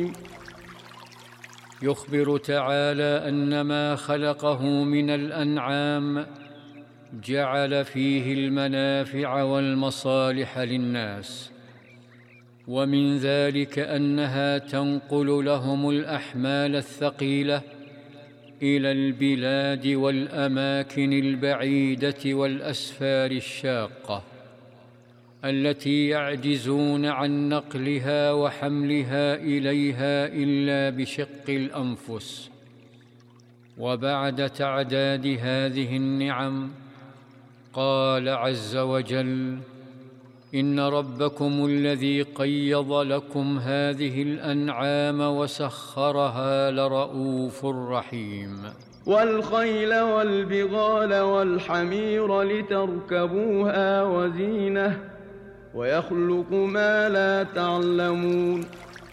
يخبر تعالى أن ما خلقه من الأنعام جعل فيه المنافع والمصالح للناس، ومن ذلك أنها تنقل لهم الأحمال الثقيلة إلى البلاد والأماكن البعيدة والأسفار الشاقة التي يعجزون عن نقلها وحملها إليها إلا بشق الأنفس. وبعد تعداد هذه النعم قال عز وجل: إن ربكم الذي قيض لكم هذه الأنعام وسخرها لرؤوف رحيم. والخيل والبغال والحمير لتركبوها وزينة ويخلق ما لا تعلمون.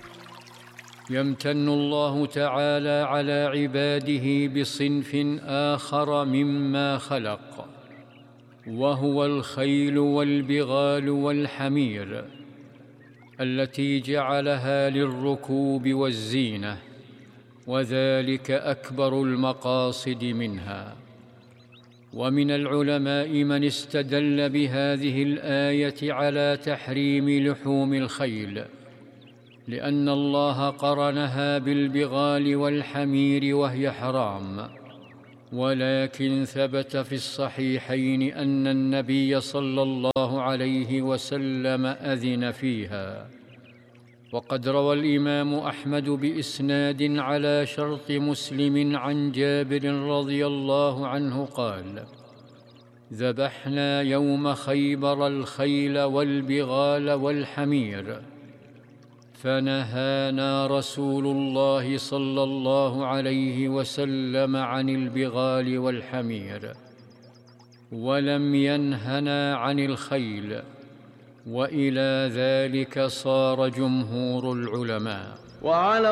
يمتن الله تعالى على عباده بصنف آخر مما خلق، وهو الخيل والبغال والحمير، التي جعلها للركوب والزينة، وذلك أكبر المقاصد منها. ومن العلماء من استدل بهذه الآية على تحريم لحوم الخيل، لأن الله قرنها بالبغال والحمير وهي حرام. ولكن ثبت في الصحيحين أن النبي صلى الله عليه وسلم أذن فيها. وقد روى الإمام أحمد بإسناد على شرط مسلم عن جابر رضي الله عنه قال: ذبحنا يوم خيبر الخيل والبغال والحمير، فنهانا رسول الله صلى الله عليه وسلم عن البغال والحمير، ولم ينهنا عن الخيل. وإلى ذلك صار جمهور العلماء. وعلى